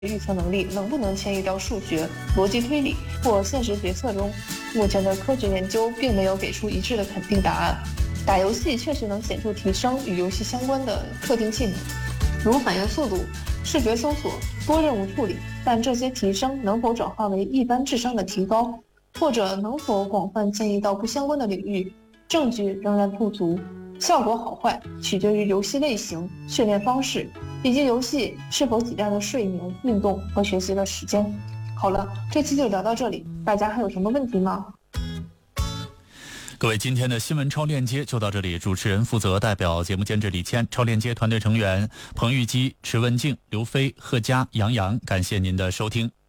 预测能力能不能迁移到数学、逻辑推理或现实决策中，目前的科学研究并没有给出一致的肯定答案。打游戏确实能显著提升与游戏相关的特定技能，如反应速度、视觉搜索、多任务处理，但这些提升能否转化为一般智商的提高，或者能否广泛迁移到不相关的领域，证据仍然不足。效果好坏取决于游戏类型、训练方式，以及游戏是否挤占了睡眠、运动和学习的时间。好了，这期就聊到这里，大家还有什么问题吗？ 各位，今天的新闻超链接就到这里。主持人负责代表节目监制李谦，超链接团队成员彭玉基、池文静、刘飞、贺佳、杨洋，感谢您的收听。